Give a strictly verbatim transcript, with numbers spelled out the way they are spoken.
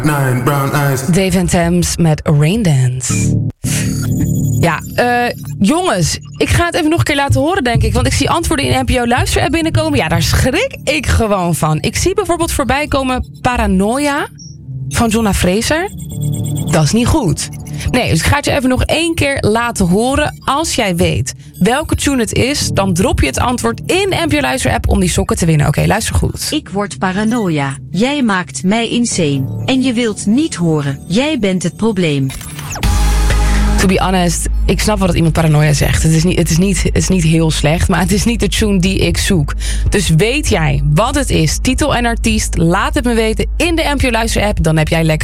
Nine brown eyes. Dave and Thames met Raindance. Ja, uh, jongens, ik ga het even nog een keer laten horen, denk ik. Want ik zie antwoorden in de N P O Luister-app binnenkomen. Ja, daar schrik ik gewoon van. Ik zie bijvoorbeeld voorbij komen Paranoia van Jonna Fraser. Dat is niet goed. Nee, dus ik ga het je even nog één keer laten horen. Als jij weet welke tune het is, dan drop je het antwoord in de N P O Luister-app om die sokken te winnen. Oké, okay, luister goed. Ik word paranoia. Jij maakt mij insane. En je wilt niet horen. Jij bent het probleem. To be honest, ik snap wel dat iemand paranoia zegt. Het is, niet, het, is niet, het is niet heel slecht, maar het is niet de tune die ik zoek. Dus weet jij wat het is, titel en artiest, laat het me weten in de N P O Luister-app. Dan heb jij lekker